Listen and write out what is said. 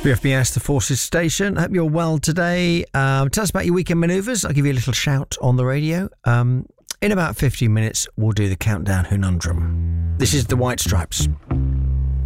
BFBS, the Forces Station. Hope you're well today. Tell us about your weekend manoeuvres. I'll give you a little shout on the radio. In about 15 minutes, we'll do the Countdown Conundrum. This is the White Stripes.